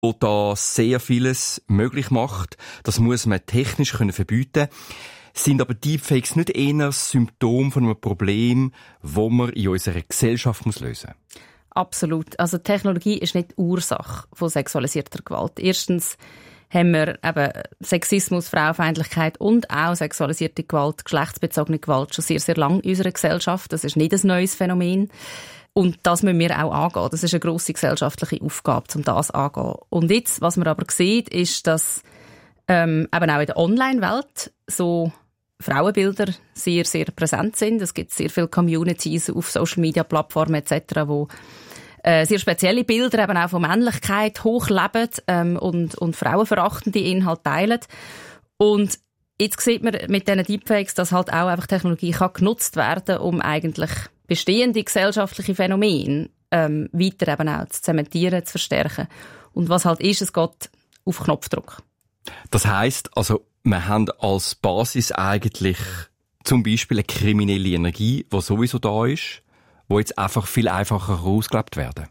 wo da sehr vieles möglich macht. Das muss man technisch verbieten. Sind aber Deepfakes nicht eher ein Symptom von einem Problem, das man in unserer Gesellschaft lösen muss? Absolut. Also Technologie ist nicht die Ursache von sexualisierter Gewalt. Erstens haben wir eben Sexismus, Frauenfeindlichkeit und auch sexualisierte Gewalt, geschlechtsbezogene Gewalt schon sehr, sehr lange in unserer Gesellschaft. Das ist nicht ein neues Phänomen. Und das müssen wir auch angehen. Das ist eine grosse gesellschaftliche Aufgabe, um das anzugehen. Und jetzt, was man aber sieht, ist, dass eben auch in der Online-Welt so Frauenbilder sehr, sehr präsent sind. Es gibt sehr viele Communities auf Social-Media-Plattformen etc., wo sehr spezielle Bilder eben auch von Männlichkeit hochleben und frauenverachtende Inhalte teilen. Und jetzt sieht man mit diesen Deepfakes, dass halt auch einfach Technologie kann genutzt werden, um eigentlich bestehende gesellschaftliche Phänomene weiter eben auch zu zementieren, zu verstärken. Und was halt ist, es geht auf Knopfdruck. Das heisst, also, wir haben als Basis eigentlich zum Beispiel eine kriminelle Energie, die sowieso da ist, die jetzt einfach viel einfacher ausgelebt werden.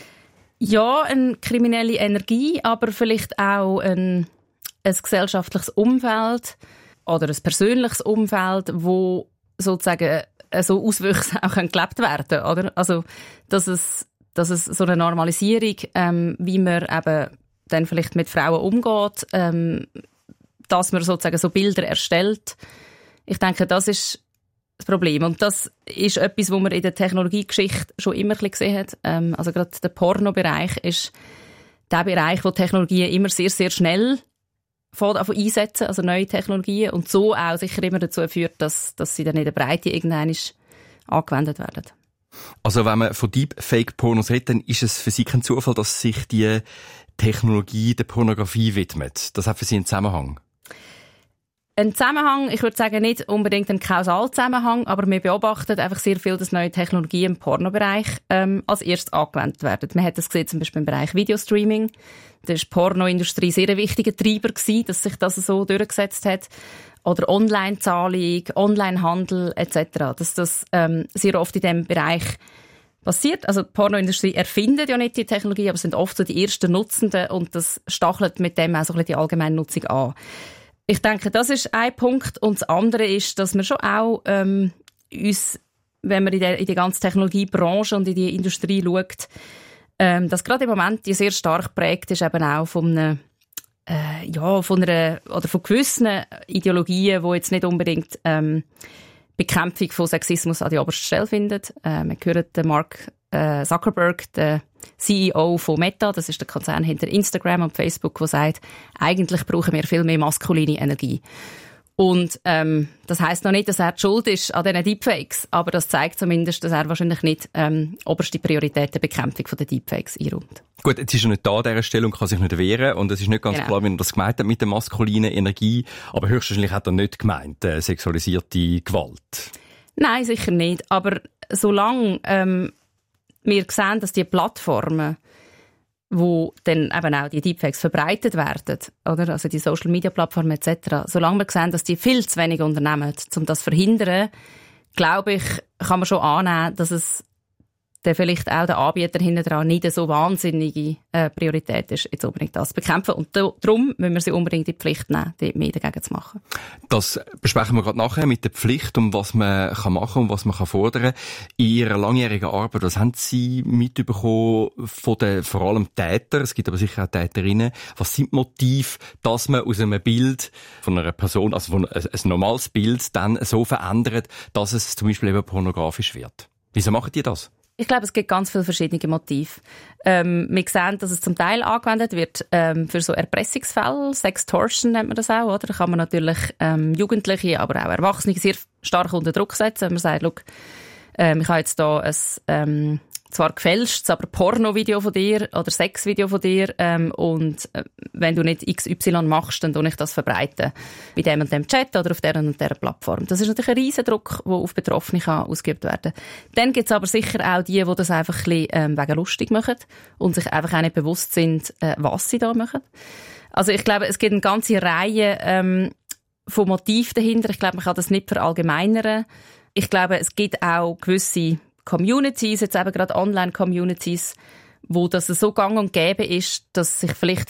Ja, eine kriminelle Energie, aber vielleicht auch ein gesellschaftliches Umfeld oder ein persönliches Umfeld, wo sozusagen so Auswüchse auch gelebt werden, oder? Also, dass es so eine Normalisierung, wie man eben dann vielleicht mit Frauen umgeht, dass man sozusagen so Bilder erstellt. Ich denke, das ist das Problem. Und das ist etwas, was man in der Technologiegeschichte schon immer gesehen hat. Also gerade der Pornobereich ist der Bereich, wo Technologien immer sehr, sehr schnell einsetzen, also neue Technologien, und so auch sicher immer dazu führt, dass sie dann in der Breite irgendwann angewendet werden. Also wenn man von Deepfake-Pornos redet, dann ist es für Sie kein Zufall, dass sich die Technologie der Pornografie widmet. Das hat für Sie einen Zusammenhang? Ein Zusammenhang, ich würde sagen, nicht unbedingt ein Kausalzusammenhang, aber wir beobachten einfach sehr viel, dass neue Technologien im Pornobereich als erstes angewendet werden. Man hat das gesehen, zum Beispiel im Bereich Videostreaming. Da war die Pornoindustrie sehr ein wichtiger Treiber gewesen, dass sich das so durchgesetzt hat. Oder Online-Zahlung, Online-Handel etc. Dass das sehr oft in diesem Bereich passiert. Also die Pornoindustrie erfindet ja nicht die Technologie, aber sind oft so die ersten Nutzenden und das stachelt mit dem auch so ein bisschen die allgemeine Nutzung an. Ich denke, das ist ein Punkt. Und das andere ist, dass wir schon auch uns, wenn man in die ganze Technologiebranche und in die Industrie schaut, dass gerade im Moment die sehr stark geprägt ist eben auch von gewissen Ideologien, die jetzt nicht unbedingt Bekämpfung von Sexismus an die oberste Stelle finden. Wir hören den Mark Zuckerberg, der CEO von Meta, das ist der Konzern hinter Instagram und Facebook, der sagt, eigentlich brauchen wir viel mehr maskuline Energie. Und das heisst noch nicht, dass er die Schuld ist an diesen Deepfakes, aber das zeigt zumindest, dass er wahrscheinlich nicht oberste Priorität der Bekämpfung der Deepfakes einräumt. Gut, jetzt ist er nicht da an dieser Stelle und kann sich nicht wehren und es ist nicht ganz klar, wie er das gemeint hat mit der maskulinen Energie, aber höchstwahrscheinlich hat er nicht gemeint, sexualisierte Gewalt. Nein, sicher nicht, aber solange wir sehen, dass die Plattformen, wo dann eben auch die Deepfakes verbreitet werden, oder? Also die Social-Media-Plattformen etc., solange wir sehen, dass die viel zu wenig unternehmen, um das zu verhindern, glaube ich, kann man schon annehmen, dass es dann vielleicht auch der Anbieter hinten dran nicht eine so wahnsinnige Priorität ist, jetzt unbedingt das zu bekämpfen. Und darum müssen wir sie unbedingt in die Pflicht nehmen, dort mehr dagegen zu machen. Das besprechen wir gerade nachher mit der Pflicht, um was man kann machen und was man kann fordern. In Ihrer langjährigen Arbeit, was haben Sie mitbekommen von den vor allem Tätern? Es gibt aber sicher auch Täterinnen. Was sind die Motive, dass man aus einem Bild von einer Person, also von ein normales Bild, dann so verändert, dass es zum Beispiel eben pornografisch wird? Wieso machen die das? Ich glaube, es gibt ganz viele verschiedene Motive. Wir sehen, dass es zum Teil angewendet wird für so Erpressungsfälle, Sextortion nennt man das auch, oder? Da kann man natürlich Jugendliche, aber auch Erwachsene sehr stark unter Druck setzen. Wenn man sagt, schau, ich habe jetzt da ein zwar gefälschtes, aber Porno-Video von dir oder Sex-Video von dir und wenn du nicht XY machst, dann tue ich das verbreiten bei dem und dem Chat oder auf der und der Plattform. Das ist natürlich ein riesen Druck, der auf Betroffene kann ausgeübt werden. Dann gibt es aber sicher auch die das einfach ein bisschen wegen lustig machen und sich einfach auch nicht bewusst sind, was sie da machen. Also ich glaube, es gibt eine ganze Reihe von Motiven dahinter. Ich glaube, man kann das nicht verallgemeinern. Ich glaube, es gibt auch gewisse Communities, jetzt eben gerade Online-Communities, wo das so gang und gäbe ist, dass sich vielleicht